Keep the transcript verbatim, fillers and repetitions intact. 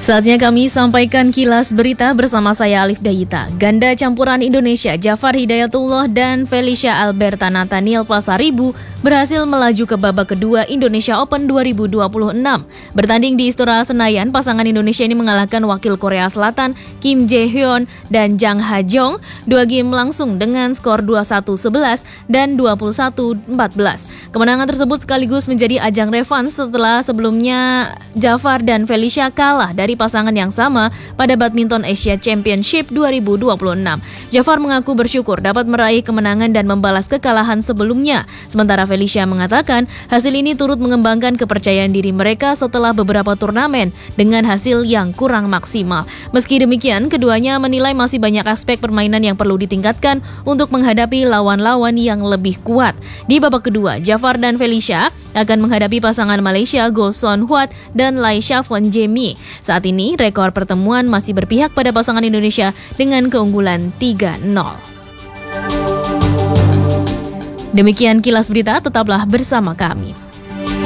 Saatnya kami sampaikan kilas berita bersama saya Alif Dayita. Ganda campuran Indonesia Jafar Hidayatullah dan Felicia Alberta Nathaniel Pasaribu berhasil melaju ke babak kedua Indonesia Open dua ribu dua puluh enam. Bertanding di Istora Senayan, pasangan Indonesia ini mengalahkan wakil Korea Selatan Kim Jae-hyun dan Jang Ha-jong dua game langsung dengan skor dua puluh satu sebelas dan dua puluh satu empat belas. Kemenangan tersebut sekaligus menjadi ajang revanse setelah sebelumnya Jafar dan Felicia kalah dari pasangan yang sama pada Badminton Asia Championship dua ribu dua puluh enam. Jafar mengaku bersyukur dapat meraih kemenangan dan membalas kekalahan sebelumnya. Sementara Felicia mengatakan hasil ini turut mengembangkan kepercayaan diri mereka setelah beberapa turnamen dengan hasil yang kurang maksimal. Meski demikian, keduanya menilai masih banyak aspek permainan yang perlu ditingkatkan untuk menghadapi lawan-lawan yang lebih kuat. Di babak kedua, Jafar dan Felicia akan menghadapi pasangan Malaysia Goh Son Huat dan Lai Shavon Jamie. Saat ini, rekor pertemuan masih berpihak pada pasangan Indonesia dengan keunggulan tiga nol. Demikian kilas berita, tetaplah bersama kami.